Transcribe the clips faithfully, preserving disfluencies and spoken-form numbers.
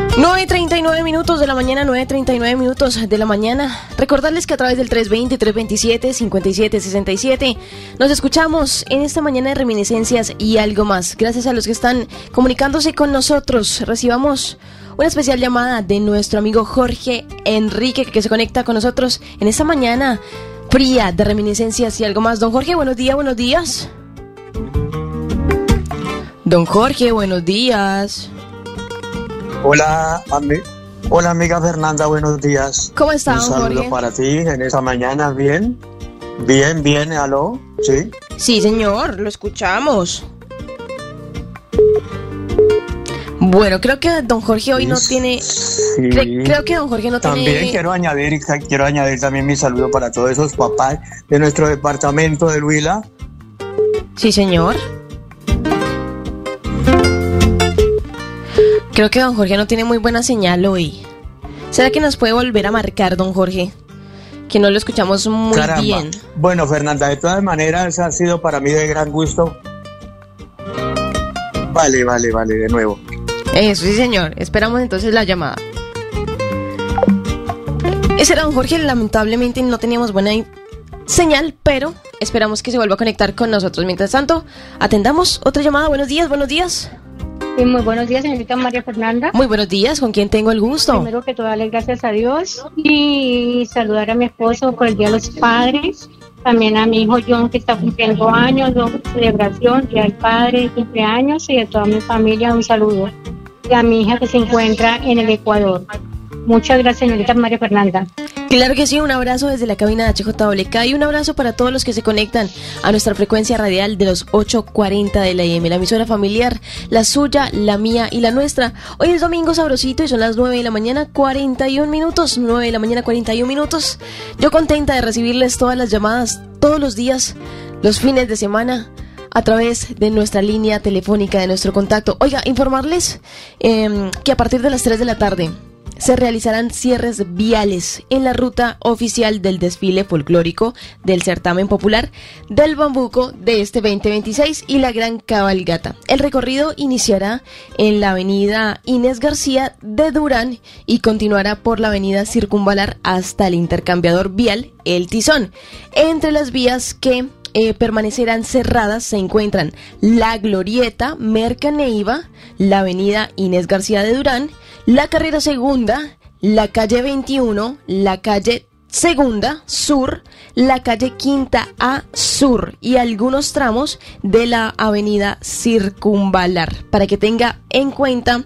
nueve treinta y nueve minutos de la mañana, nueve treinta y nueve minutos de la mañana. Recordarles que a través del tres veinte, tres veintisiete, cincuenta y siete sesenta y siete nos escuchamos en esta mañana de reminiscencias y algo más. Gracias a los que están comunicándose con nosotros. Recibamos una especial llamada de nuestro amigo Jorge Enrique, que se conecta con nosotros en esta mañana fría de reminiscencias y algo más. Don Jorge, buenos días, buenos días. Don Jorge, buenos días. Hola, ami- hola amiga Fernanda, buenos días. ¿Cómo está, don Un saludo Jorge? para ti en esta mañana, ¿bien? Bien, bien, aló, ¿sí? Sí, señor, lo escuchamos. Bueno, creo que don Jorge hoy no tiene... Sí. Cre- creo que don Jorge no También tiene... quiero añadir, quiero añadir también mi saludo para todos esos papás de nuestro departamento de Huila. Sí, señor. Creo que don Jorge no tiene muy buena señal hoy. ¿Será que nos puede volver a marcar, don Jorge? Que no lo escuchamos muy Caramba. bien. Bueno, Fernanda, de todas maneras ha sido para mí de gran gusto. Vale, vale, vale, de nuevo. Eso, sí, señor. Esperamos entonces la llamada. Ese era don Jorge. Lamentablemente no teníamos buena in- señal, pero esperamos que se vuelva a conectar con nosotros. Mientras tanto, atendamos otra llamada. Buenos días, buenos días. Sí, muy buenos días, señorita María Fernanda. Muy buenos días. ¿Con quién tengo el gusto? Primero que todo, darle gracias a Dios y saludar a mi esposo por el Día de los Padres. También a mi hijo John, que está cumpliendo años, don, celebración, Día del Padre, cumpleaños, y a toda mi familia un saludo. Y a mi hija que se encuentra en el Ecuador. Muchas gracias, señorita María Fernanda. Claro que sí, un abrazo desde la cabina de H J W K y un abrazo para todos los que se conectan a nuestra frecuencia radial de los ocho cuarenta de la A M, la emisora familiar, la suya, la mía y la nuestra. Hoy es domingo sabrosito y son las nueve de la mañana, cuarenta y un minutos, nueve de la mañana, cuarenta y un minutos. Yo contenta de recibirles todas las llamadas, todos los días, los fines de semana, a través de nuestra línea telefónica, de nuestro contacto. Oiga, informarles eh, que a partir de las tres de la tarde se realizarán cierres viales en la ruta oficial del desfile folclórico del certamen popular del Bambuco de este veinte veintiséis y la Gran Cabalgata. El recorrido iniciará en la avenida Inés García de Durán y continuará por la avenida Circunvalar hasta el intercambiador vial El Tizón. Entre las vías que Eh, permanecerán cerradas se encuentran la Glorieta Merca Neiva, la avenida Inés García de Durán, la carrera segunda, la calle veintiuno, la calle segunda sur, la calle Quinta A sur y algunos tramos de la avenida Circunvalar, para que tenga en cuenta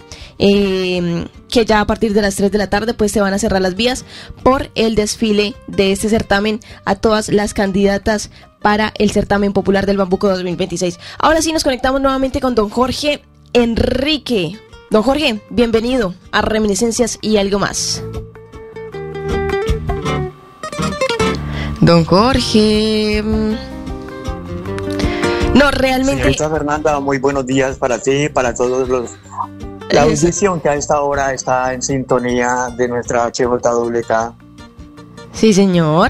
eh, que ya a partir de las tres de la tarde pues se van a cerrar las vías por el desfile de este certamen a todas las candidatas para el certamen popular del Bambuco dos mil veintiséis. Ahora sí nos conectamos nuevamente con don Jorge Enrique. Don Jorge, bienvenido a Reminiscencias y algo más. Don Jorge... No, realmente... Señorita Fernanda, muy buenos días para ti, para todos los... La audición que a esta hora está en sintonía de nuestra H J W K. Sí, señor.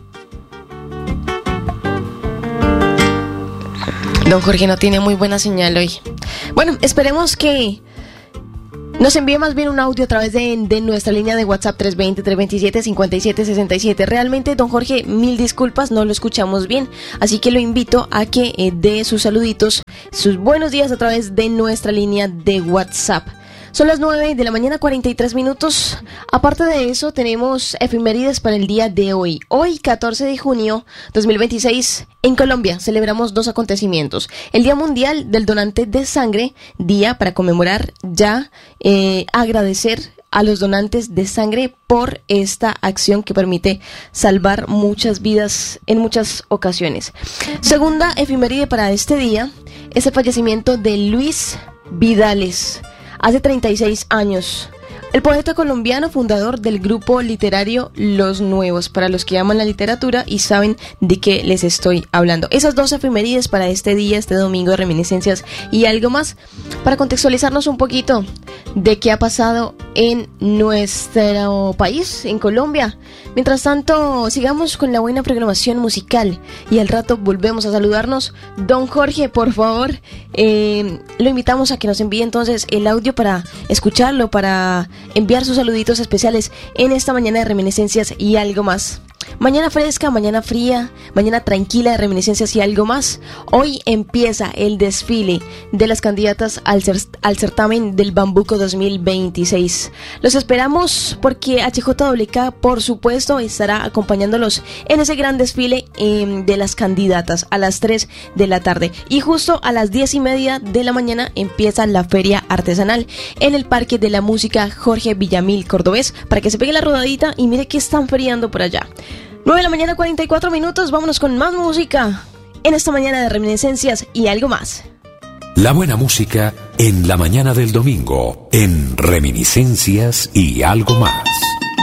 Don Jorge no tiene muy buena señal hoy. Bueno, esperemos que nos envíe más bien un audio a través de, de nuestra línea de WhatsApp tres veinte, tres veintisiete, cincuenta y siete sesenta y siete. Realmente, don Jorge, mil disculpas, no lo escuchamos bien. Así que lo invito a que eh, dé sus saluditos, sus buenos días a través de nuestra línea de WhatsApp. Son las nueve de la mañana, cuarenta y tres minutos. Aparte de eso, tenemos efemérides para el día de hoy. Hoy, catorce de junio dos mil veintiséis, en Colombia celebramos dos acontecimientos. El Día Mundial del Donante de Sangre, día para conmemorar ya, eh, agradecer a los donantes de sangre por esta acción que permite salvar muchas vidas en muchas ocasiones. Segunda efeméride para este día es el fallecimiento de Luis Vidales. Hace treinta y seis años, el poeta colombiano fundador del grupo literario Los Nuevos, para los que aman la literatura y saben de qué les estoy hablando. Esas dos efemérides para este día, este domingo de reminiscencias y algo más, para contextualizarnos un poquito de qué ha pasado en nuestro país, en Colombia. Mientras tanto, sigamos con la buena programación musical y al rato volvemos a saludarnos. Don Jorge, por favor, eh, lo invitamos a que nos envíe entonces el audio para escucharlo, para enviar sus saluditos especiales en esta mañana de reminiscencias y algo más. Mañana fresca, mañana fría, mañana tranquila de reminiscencias y algo más. Hoy empieza el desfile de las candidatas al, cer- al certamen del Bambuco dos mil veintiséis. Los esperamos porque H J W K, por supuesto, estará acompañándolos en ese gran desfile eh, de las candidatas a las tres de la tarde. Y justo a las diez y media de la mañana empieza la feria artesanal en el Parque de la Música Jorge Villamil Cordobés, para que se pegue la rodadita y mire que están feriando por allá. nueve de la mañana, cuarenta y cuatro minutos, vámonos con más música en esta mañana de reminiscencias y algo más. La buena música en la mañana del domingo, en reminiscencias y algo más.